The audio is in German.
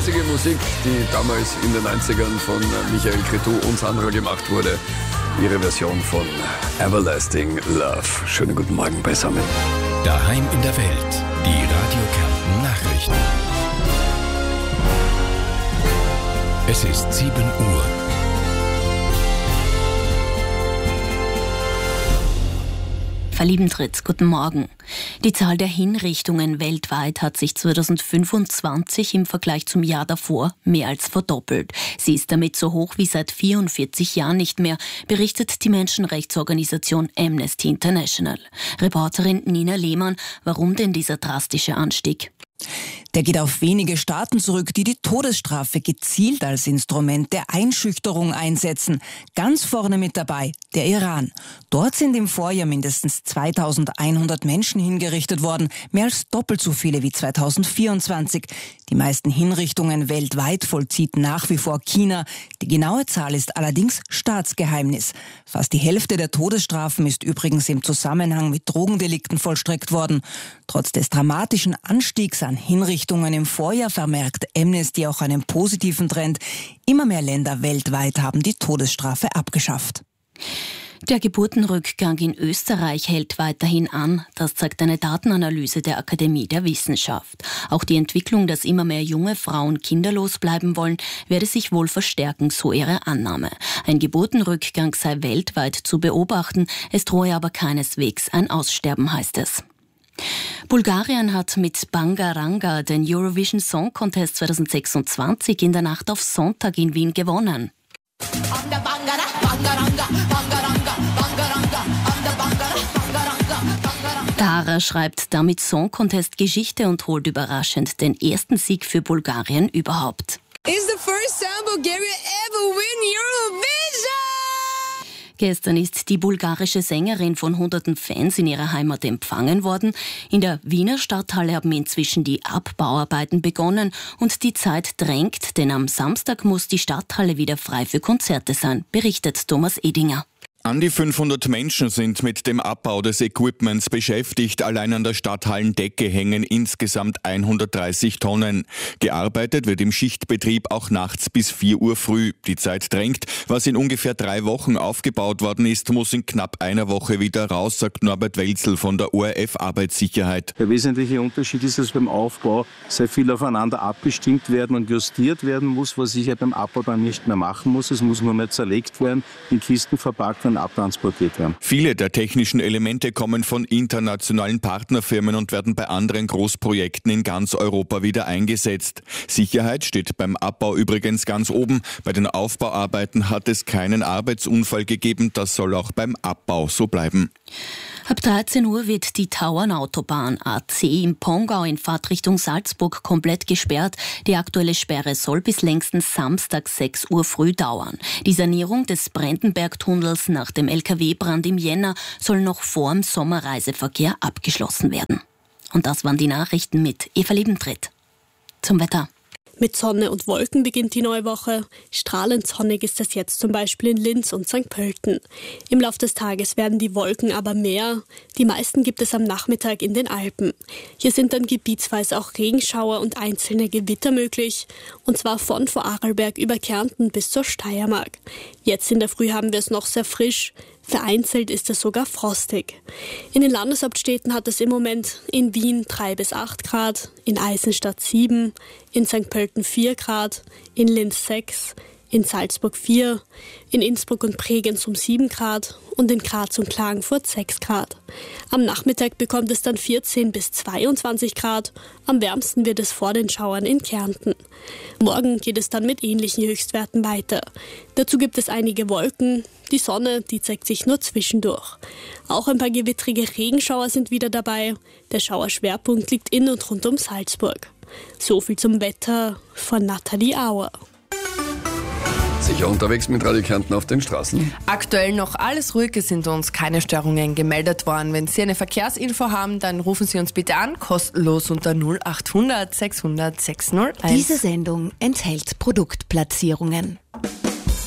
lustige Musik, die damals in den 90ern von Michael Cretu und Sandra gemacht wurde. Ihre Version von Everlasting Love. Schönen guten Morgen beisammen. Daheim in der Welt. Die Radio Kärnten Nachrichten. Es ist 7 Uhr. Liebentritt, guten Morgen. Die Zahl der Hinrichtungen weltweit hat sich 2025 im Vergleich zum Jahr davor mehr als verdoppelt. Sie ist damit so hoch wie seit 44 Jahren nicht mehr, berichtet die Menschenrechtsorganisation Amnesty International. Reporterin Nina Lehmann, warum denn dieser drastische Anstieg? Der geht auf wenige Staaten zurück, die die Todesstrafe gezielt als Instrument der Einschüchterung einsetzen. Ganz vorne mit dabei der Iran. Dort sind im Vorjahr mindestens 2100 Menschen hingerichtet worden, mehr als doppelt so viele wie 2024. Die meisten Hinrichtungen weltweit vollzieht nach wie vor China. Die genaue Zahl ist allerdings Staatsgeheimnis. Fast die Hälfte der Todesstrafen ist übrigens im Zusammenhang mit Drogendelikten vollstreckt worden. Trotz des dramatischen Anstiegs an Hinrichtungen im Vorjahr vermerkt Amnesty auch einen positiven Trend. Immer mehr Länder weltweit haben die Todesstrafe abgeschafft. Der Geburtenrückgang in Österreich hält weiterhin an. Das zeigt eine Datenanalyse der Akademie der Wissenschaft. Auch die Entwicklung, dass immer mehr junge Frauen kinderlos bleiben wollen, werde sich wohl verstärken, so ihre Annahme. Ein Geburtenrückgang sei weltweit zu beobachten, es drohe aber keineswegs ein Aussterben, heißt es. Bulgarien hat mit Bangaranga den Eurovision Song Contest 2026 in der Nacht auf Sonntag in Wien gewonnen. Tara schreibt damit Song Contest Geschichte und holt überraschend den ersten Sieg für Bulgarien überhaupt. It's the first time Bulgaria ever win Eurovision! Gestern ist die bulgarische Sängerin von hunderten Fans in ihrer Heimat empfangen worden. In der Wiener Stadthalle haben inzwischen die Abbauarbeiten begonnen und die Zeit drängt, denn am Samstag muss die Stadthalle wieder frei für Konzerte sein, berichtet Thomas Edinger. An die 500 Menschen sind mit dem Abbau des Equipments beschäftigt. Allein an der Stadthallendecke hängen insgesamt 130 Tonnen. Gearbeitet wird im Schichtbetrieb auch nachts bis 4 Uhr früh. Die Zeit drängt. Was in ungefähr 3 Wochen aufgebaut worden ist, muss in knapp einer Woche wieder raus, sagt Norbert Welzel von der ORF Arbeitssicherheit. Der wesentliche Unterschied ist, dass beim Aufbau sehr viel aufeinander abgestimmt werden und justiert werden muss, was ich ja beim Abbau dann nicht mehr machen muss. Es muss nur mehr zerlegt werden, in Kisten verpackt und abtransportiert werden. Viele der technischen Elemente kommen von internationalen Partnerfirmen und werden bei anderen Großprojekten in ganz Europa wieder eingesetzt. Sicherheit steht beim Abbau übrigens ganz oben. Bei den Aufbauarbeiten hat es keinen Arbeitsunfall gegeben. Das soll auch beim Abbau so bleiben. Ab 13 Uhr wird die Tauernautobahn AC im Pongau in Fahrtrichtung Salzburg komplett gesperrt. Die aktuelle Sperre soll bis längstens Samstag 6 Uhr früh dauern. Die Sanierung des Brandenberg-Tunnels nach dem LKW-Brand im Jänner soll noch vor dem Sommerreiseverkehr abgeschlossen werden. Und das waren die Nachrichten mit Eva Liebentritt. Zum Wetter. Mit Sonne und Wolken beginnt die neue Woche. Strahlend sonnig ist es jetzt zum Beispiel in Linz und St. Pölten. Im Laufe des Tages werden die Wolken aber mehr. Die meisten gibt es am Nachmittag in den Alpen. Hier sind dann gebietsweise auch Regenschauer und einzelne Gewitter möglich. Und zwar von Vorarlberg über Kärnten bis zur Steiermark. Jetzt in der Früh haben wir es noch sehr frisch. Vereinzelt ist es sogar frostig. In den Landeshauptstädten hat es im Moment in Wien 3 bis 8 Grad, in Eisenstadt 7, in St. Pölten 4 Grad, in Linz 6, in Salzburg 4, in Innsbruck und Bregenz 7 Grad und in Graz und Klagenfurt 6 Grad. Am Nachmittag bekommt es dann 14 bis 22 Grad, am wärmsten wird es vor den Schauern in Kärnten. Morgen geht es dann mit ähnlichen Höchstwerten weiter. Dazu gibt es einige Wolken, die Sonne, die zeigt sich nur zwischendurch. Auch ein paar gewittrige Regenschauer sind wieder dabei. Der Schauerschwerpunkt liegt in und rund um Salzburg. So viel zum Wetter von Nathalie Auer. Sicher unterwegs mit Radio Kärnten auf den Straßen? Aktuell noch alles ruhig, es sind uns keine Störungen gemeldet worden. Wenn Sie eine Verkehrsinfo haben, dann rufen Sie uns bitte an, kostenlos unter 0800 600 601. Diese Sendung enthält Produktplatzierungen.